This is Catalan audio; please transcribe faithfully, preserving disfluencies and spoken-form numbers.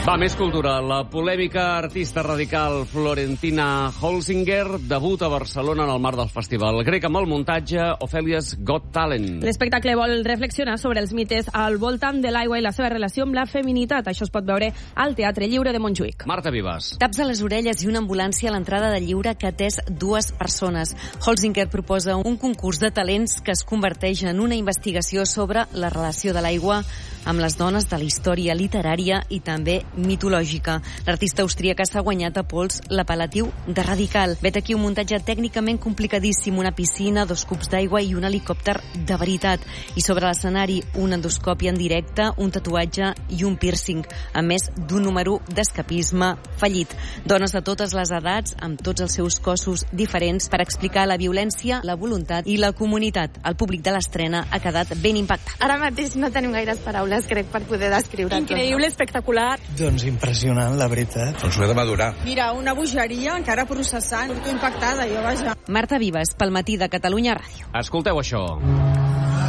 Va, més cultura. La polèmica artista radical Florentina Holzinger debuta a Barcelona en el marc del festival grec amb el muntatge Ophelia's Got Talent. L'espectacle vol reflexionar sobre els mites al voltant de l'aigua i la seva relació amb la feminitat. Això es pot veure al Teatre Lliure de Montjuïc. Marta Vives. Taps a les orelles i una ambulància a l'entrada del Lliure que ha atès dues persones. Holzinger proposa un concurs de talents que es converteix en una investigació sobre la relació de l'aigua amb les dones de la història literària i també mitològica. L'artista austríaca s'ha guanyat a pols l'apel·latiu de radical. Vet aquí un muntatge tècnicament complicadíssim, una piscina, dos cubs d'aigua i un helicòpter de veritat. I sobre l'escenari, una endoscòpia en directe, un tatuatge i un piercing, a més d'un número d'escapisme fallit. Dones de totes les edats, amb tots els seus cossos diferents, per explicar la violència, la voluntat i la comunitat. El públic de l'estrena ha quedat ben impactat. Ara mateix no tenim gaires paraules, crec, per poder descriure. Increïble, espectacular. Doncs impressionant, la veritat. Doncs ho he de madurar. Mira, una bogeria encara processant. Estic impactada, jo, vaja. Marta Vives, pel Matí de Catalunya Ràdio. Escolteu això.